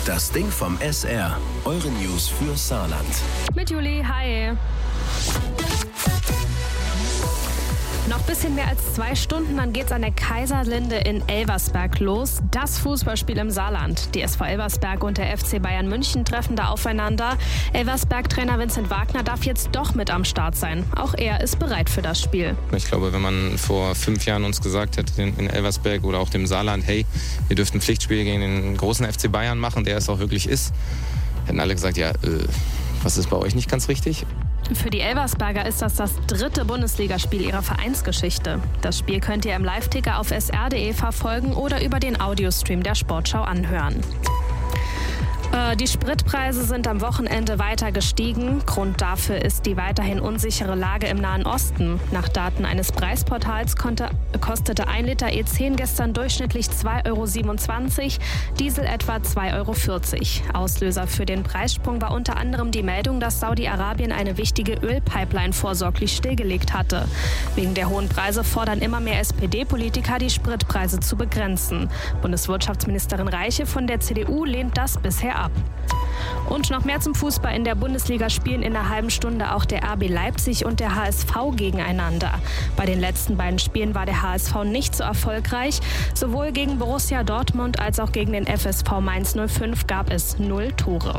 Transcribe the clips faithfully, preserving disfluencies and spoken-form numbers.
Das Ding vom S R. Eure News für Saarland. Mit Juli, hi. Noch ein bisschen mehr als zwei Stunden, dann geht's an der Kaiserlinde in Elversberg los. Das Fußballspiel im Saarland. Die S V Elversberg und der F C Bayern München treffen da aufeinander. Elversberg-Trainer Vincent Wagner darf jetzt doch mit am Start sein. Auch er ist bereit für das Spiel. Ich glaube, wenn man vor fünf Jahren uns gesagt hätte, in Elversberg oder auch dem Saarland, hey, ihr dürft ein Pflichtspiel gegen den großen F C Bayern machen, der es auch wirklich ist, hätten alle gesagt, ja, äh, was ist bei euch nicht ganz richtig? Für die Elversberger ist das das dritte Bundesligaspiel ihrer Vereinsgeschichte. Das Spiel könnt ihr im Live-Ticker auf s r punkt d e verfolgen oder über den Audiostream der Sportschau anhören. Die Spritpreise sind am Wochenende weiter gestiegen. Grund dafür ist die weiterhin unsichere Lage im Nahen Osten. Nach Daten eines Preisportals konnte, kostete ein Liter E zehn gestern durchschnittlich zwei Euro siebenundzwanzig, Diesel etwa zwei Euro vierzig. Auslöser für den Preissprung war unter anderem die Meldung, dass Saudi-Arabien eine wichtige Ölpipeline vorsorglich stillgelegt hatte. Wegen der hohen Preise fordern immer mehr S P D-Politiker, die Spritpreise zu begrenzen. Bundeswirtschaftsministerin Reiche von der C D U lehnt das bisher ab. Und noch mehr zum Fußball. In der Bundesliga spielen in einer halben Stunde auch der R B Leipzig und der H S V gegeneinander. Bei den letzten beiden Spielen war der H S V nicht so erfolgreich. Sowohl gegen Borussia Dortmund als auch gegen den F S V Mainz null fünf gab es null Tore.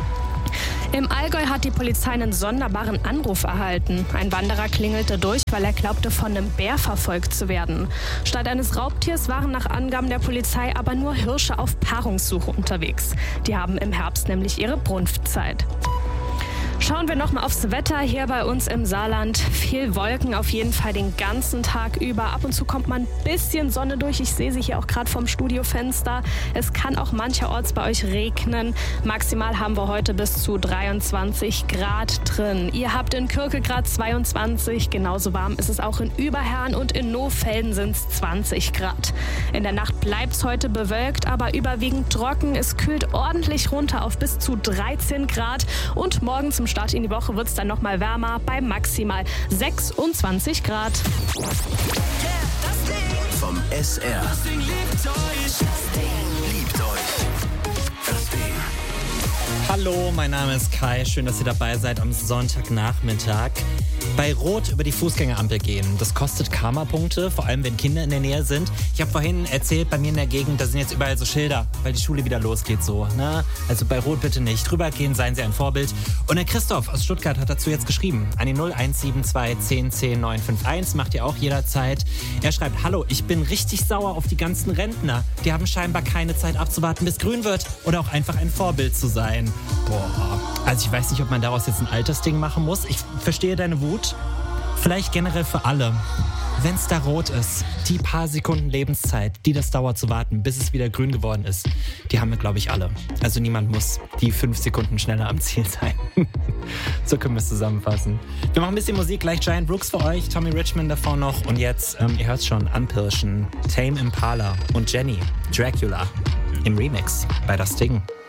Im Allgäu hat die Polizei einen sonderbaren Anruf erhalten. Ein Wanderer klingelte durch, weil er glaubte, von einem Bär verfolgt zu werden. Statt eines Raubtiers waren nach Angaben der Polizei aber nur Hirsche auf Paarungssuche unterwegs. Die haben im Herbst nämlich ihre Brunftzeit. Schauen wir noch mal aufs Wetter hier bei uns im Saarland. Viel Wolken auf jeden Fall den ganzen Tag über. Ab und zu kommt man ein bisschen Sonne durch. Ich sehe sie hier auch gerade vom Studiofenster. Es kann auch mancherorts bei euch regnen. Maximal haben wir heute bis zu dreiundzwanzig Grad drin. Ihr habt in Kürkegrad zweiundzwanzig. Genauso warm ist es auch in Überherrn und in Nohfelden sind es zwanzig Grad. In der Nacht bleibt es heute bewölkt, aber überwiegend trocken. Es kühlt ordentlich runter auf bis zu dreizehn Grad. Und morgen zum Start in die Woche wird es dann noch mal wärmer bei maximal sechsundzwanzig Grad. Vom S R. Das Ding liebt euch. Das Ding liebt euch. Das Ding. Hallo, mein Name ist Kai. Schön, dass ihr dabei seid am Sonntagnachmittag. Bei Rot über die Fußgängerampel gehen, das kostet Karma-Punkte, vor allem wenn Kinder in der Nähe sind. Ich habe vorhin erzählt, bei mir in der Gegend, da sind jetzt überall so Schilder, weil die Schule wieder losgeht so. Ne? Also bei Rot bitte nicht drüber gehen, seien Sie ein Vorbild. Und der Christoph aus Stuttgart hat dazu jetzt geschrieben, an die null eins sieben zwei zehn zehn neun fünf eins, macht ihr auch jederzeit. Er schreibt, hallo, ich bin richtig sauer auf die ganzen Rentner. Die haben scheinbar keine Zeit abzuwarten, bis grün wird oder auch einfach ein Vorbild zu sein. Boah, also ich weiß nicht, ob man daraus jetzt ein Altersding machen muss. Ich verstehe deine Wut. Vielleicht generell für alle. Wenn es da rot ist, die paar Sekunden Lebenszeit, die das dauert zu warten, bis es wieder grün geworden ist, die haben wir, glaube ich, alle. Also niemand muss die fünf Sekunden schneller am Ziel sein. So können wir es zusammenfassen. Wir machen ein bisschen Musik, gleich Giant Brooks für euch, Tommy Richmond davor noch. Und jetzt, ähm, ihr hört es schon, Anpirschen, Tame Impala und Jenny, Dracula im Remix bei Das Ding.